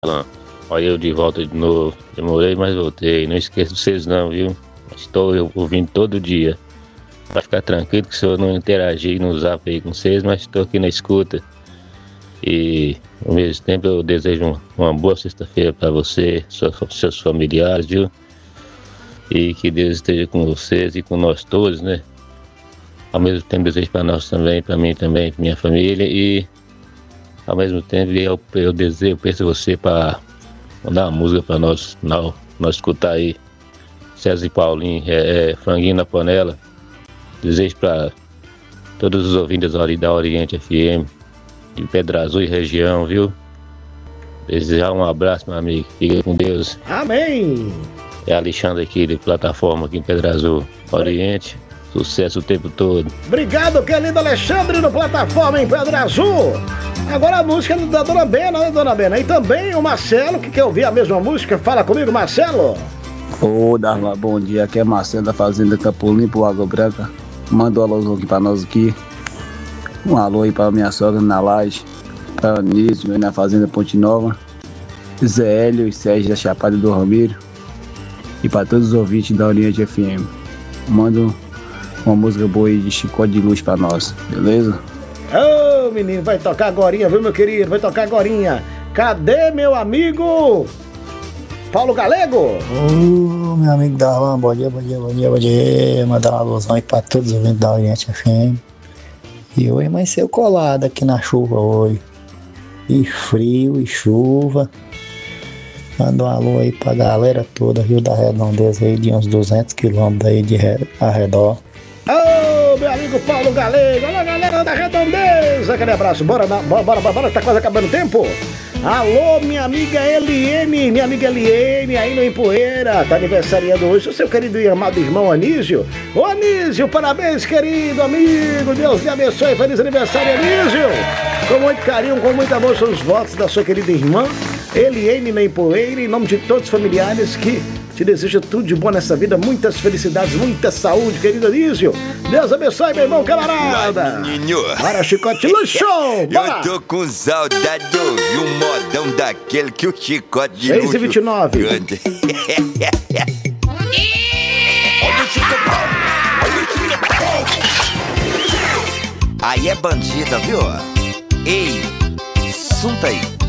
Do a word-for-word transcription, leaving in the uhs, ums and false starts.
Alan, olha eu de volta de novo. Demorei, mas voltei. Não esqueço de vocês não, viu? Estou ouvindo todo dia. Vai ficar tranquilo que se eu não interagir no zap aí com vocês, mas estou aqui na escuta. E ao mesmo tempo eu desejo uma, uma boa sexta-feira para você, seus, seus familiares, viu? E que Deus esteja com vocês e com nós todos, né? Ao mesmo tempo desejo para nós também, para mim também, para minha família. E ao mesmo tempo eu, eu desejo, eu peço você para mandar uma música para nós, nós, nós escutar aí. César e Paulinho, é, é, Franguinho na Panela. Desejo para todos os ouvintes ali da Oriente F M, de Pedra Azul e região, viu? Desejar um abraço, meu amigo. Fica com Deus. Amém! É Alexandre aqui, de plataforma aqui em Pedra Azul. Oriente, sucesso o tempo todo. Obrigado, querido Alexandre, no plataforma em Pedra Azul. Agora a música da Dona Bena, né, Dona Bena? E também o Marcelo, que quer ouvir a mesma música. Fala comigo, Marcelo. Ô, Darla, bom dia. Aqui é Marcelo da Fazenda Campo Limpo, Água Branca. Manda um alôzão aqui pra nós aqui. Um alô aí pra minha sogra na laje. Pra Anísio, na Fazenda Ponte Nova. Zé Hélio e Sérgio da Chapada do Ramiro. E pra todos os ouvintes da Oriente F M. Manda uma música boa aí de Chicote de Luz pra nós, beleza? Ô, oh, menino, vai tocar agorinha, viu, meu querido? Vai tocar agorinha. Cadê meu amigo Paulo Galego? Ô, oh, meu amigo Darlan, bom dia, bom dia, bom dia, bom dia. Mandar uma alusão aí pra todos os ouvintes da Oriente F M. E hoje amanheceu colado aqui na chuva hoje. E frio, e chuva. Manda um alô aí pra galera toda, Rio da Redondeza aí, de uns duzentos quilômetros aí de arredor. Ô, oh, meu amigo Paulo Galego, olha a galera da Redondeza, aquele abraço, bora, bora, bora, bora, tá quase acabando o tempo. Alô, minha amiga Eliene, minha amiga Eliene, aí no Empoeira, tá aniversariando hoje o seu querido e amado irmão Anísio. Ô Anísio, parabéns, querido amigo, Deus te abençoe, feliz aniversário, Anísio. Com muito carinho, com muito amor, são os votos da sua querida irmã Eliene na Empoeira, em nome de todos os familiares que te desejam tudo de bom nessa vida, muitas felicidades, muita saúde, querido Anísio. Deus abençoe, meu irmão camarada. Para Chicote Luxo. Eu tô com saudade de ouvir um modão daquele que o Chicote de seis e vinte e nove. Aí é bandida, viu? Ei, sunta aí.